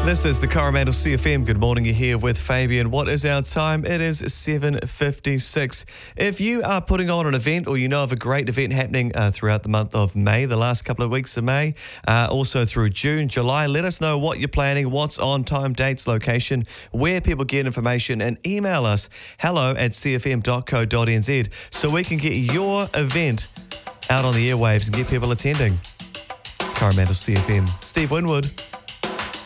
This is the Coromandel CFM. Good morning, you're here with Fabian. What is our time? It is 7:56. If you are putting on an event or you know of a great event happening throughout the month of May, the last couple of weeks of May, also through June, July, let us know what you're planning, what's on, time, dates, location, where people get information, and email us hello@cfm.co.nz so we can get your event out on the airwaves and get people attending. It's Coromandel CFM. Steve Winwood.